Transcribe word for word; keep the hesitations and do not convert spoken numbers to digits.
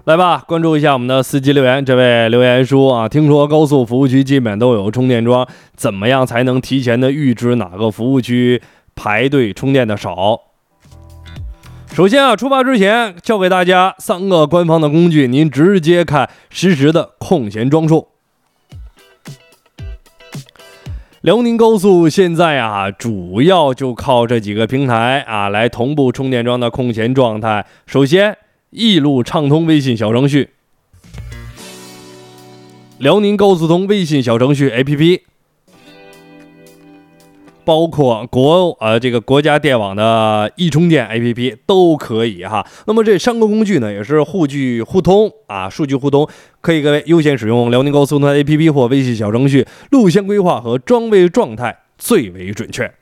来吧，关注一下我们的司机留言。这位留言说啊，听说高速服务区基本都有充电桩，怎么样才能提前的预知哪个服务区排队充电的少？首先啊，出发之前教给大家三个官方的工具，您直接看实时的空闲桩数。辽宁高速现在啊，主要就靠这几个平台啊来同步充电桩的空闲状态。首先，一路畅通微信小程序，辽宁高速通微信小程序 A P P， 包括国呃这个国家电网的易充电 A P P 都可以哈。那么这三个工具呢，也是互据互通啊，数据互通，可以各位优先使用辽宁高速通 A P P 或微信小程序，路线规划和装位状态最为准确。